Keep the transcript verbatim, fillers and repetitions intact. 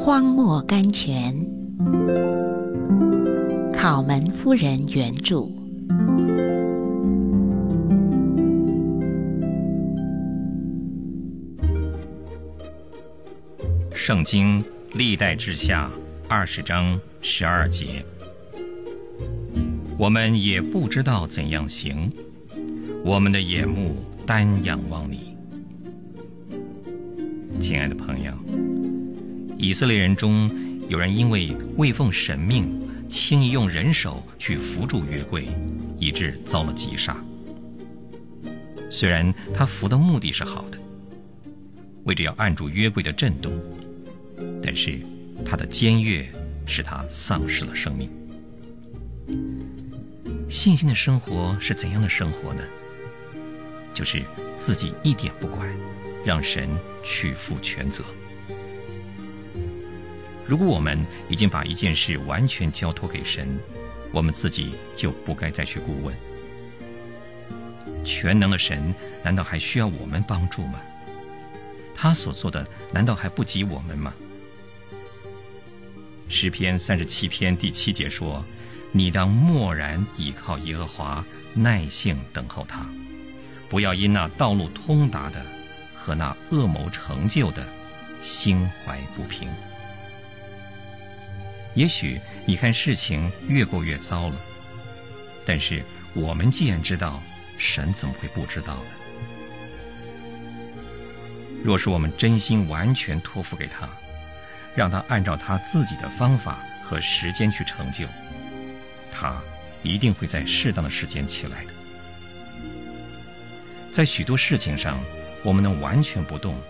荒漠甘泉，考门夫人原著。 圣经历代志下二十章十二节，我们也不知道怎样行，我们的眼目单仰望你。亲爱的朋友，以色列人中有人因为为奉神命，轻易用人手去扶住约柜，以致遭了击杀。虽然他扶的目的是好的，为着要按住约柜的震动，但是他的僭越使他丧失了生命。信心的生活是怎样的生活呢？就是自己一点不管，让神去负全责。如果我们已经把一件事完全交托给神，我们自己就不该再去顾问。全能的神难道还需要我们帮助吗？他所做的难道还不及我们吗？诗篇三十七篇第七节说，你当默然倚靠耶和华，耐性等候他，不要因那道路通达的和那恶谋成就的心怀不平。也许你看事情越过越糟了，但是我们既然知道，神怎么会不知道呢？若是我们真心完全托付给他，让他按照他自己的方法和时间去成就，他一定会在适当的时间起来的。在许多事情上，我们能完全不动，